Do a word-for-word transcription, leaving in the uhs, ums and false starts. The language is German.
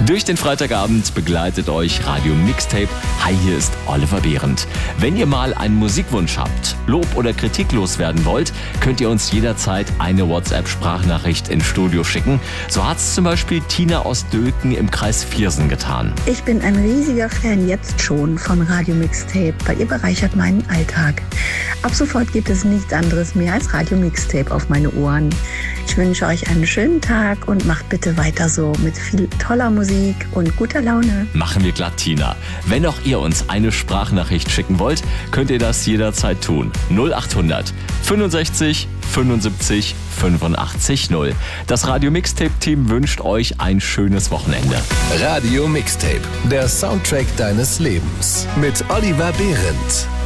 Durch den Freitagabend begleitet euch Radio Mixtape. Hi, hier ist Oliver Behrendt. Wenn ihr mal einen Musikwunsch habt, Lob oder Kritik loswerden wollt, könnt ihr uns jederzeit eine WhatsApp-Sprachnachricht ins Studio schicken. So hat es zum Beispiel Tina aus Dülken im Kreis Viersen getan. Ich bin ein riesiger Fan jetzt schon von Radio Mixtape, weil ihr bereichert meinen Alltag. Ab sofort gibt es nichts anderes mehr als Radio Mixtape auf meine Ohren. Ich wünsche euch einen schönen Tag und macht bitte weiter so mit viel toller Musik und guter Laune. Machen wir glatt, Tina. Wenn auch ihr uns eine Sprachnachricht schicken wollt, könnt ihr das jederzeit tun. null acht hundert fünfundsechzig fünfundsiebzig fünfundachtzig null. Das Radio Mixtape-Team wünscht euch ein schönes Wochenende. Radio Mixtape, der Soundtrack deines Lebens mit Oliver Behrendt.